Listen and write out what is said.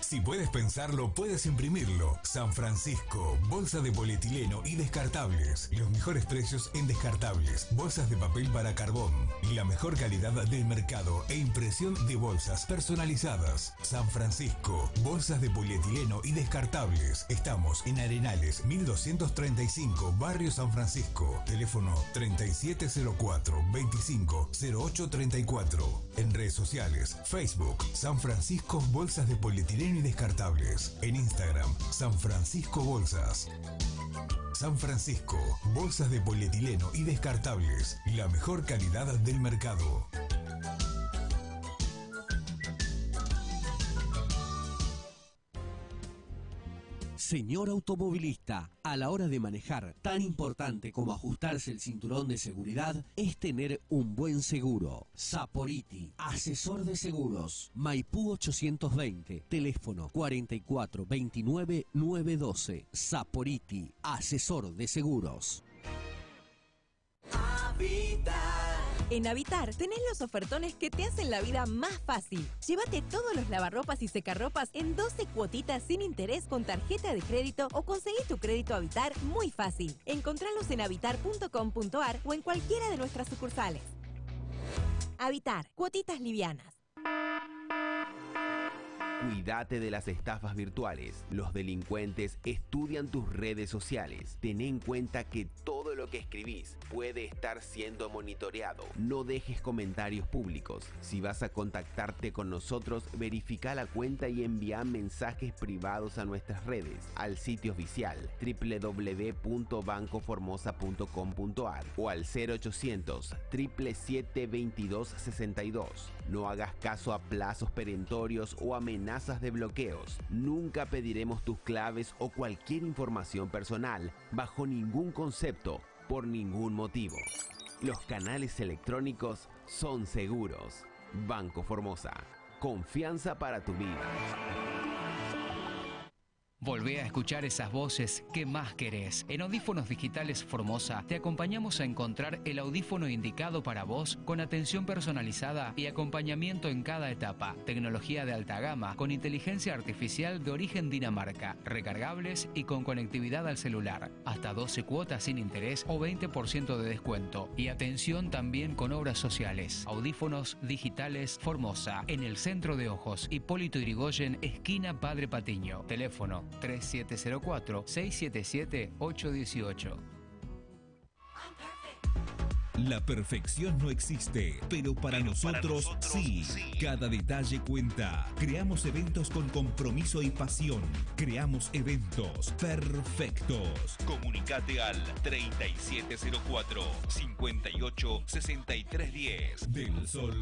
Si puedes pensarlo, puedes imprimirlo. San Francisco, bolsa de polietileno y descartables. Los mejores precios en descartables, bolsas de papel para carbón y la mejor calidad del mercado e impresión de bolsas personalizadas. San Francisco, bolsas de polietileno y descartables. Estamos en Arenales 1235, Barrio San Francisco. Teléfono 3704-250834. En redes sociales, Facebook, San Francisco Bolsas de Polietileno y Descartables. En Instagram, San Francisco Bolsas. San Francisco, bolsas de polietileno y descartables. La mejor calidad del mercado. Señor automovilista, a la hora de manejar, tan importante como ajustarse el cinturón de seguridad es tener un buen seguro. Saporiti, asesor de seguros. Maipú 820, teléfono 4429-912. Saporiti, asesor de seguros. En Habitar tenés los ofertones que te hacen la vida más fácil. Llévate todos los lavarropas y secarropas en 12 cuotitas sin interés con tarjeta de crédito o conseguí tu crédito Habitar muy fácil. Encontralos en habitar.com.ar o en cualquiera de nuestras sucursales. Habitar, cuotitas livianas. Cuídate de las estafas virtuales. Los delincuentes estudian tus redes sociales. Ten en cuenta que todo lo que escribís puede estar siendo monitoreado. No dejes comentarios públicos. Si vas a contactarte con nosotros, verifica la cuenta y envía mensajes privados a nuestras redes, al sitio oficial www.bancoformosa.com.ar o al 0800 777 2262. No hagas caso a plazos perentorios o amenazas de bloqueos. Nunca pediremos tus claves o cualquier información personal bajo ningún concepto, por ningún motivo. Los canales electrónicos son seguros. Banco Formosa. Confianza para tu vida. Volvé a escuchar esas voces que más querés. En Audífonos Digitales Formosa te acompañamos a encontrar el audífono indicado para vos con atención personalizada y acompañamiento en cada etapa. Tecnología de alta gama con inteligencia artificial de origen Dinamarca, recargables y con conectividad al celular. Hasta 12 cuotas sin interés o 20% de descuento. Y atención también con obras sociales. Audífonos Digitales Formosa. En el centro de Ojos, Hipólito Yrigoyen, esquina Padre Patiño. Teléfono 3704-677-818. La perfección no existe, pero para nosotros sí. Cada detalle cuenta. Creamos eventos con compromiso y pasión. Creamos eventos perfectos. Comunicate al 3704-586310. Del Sol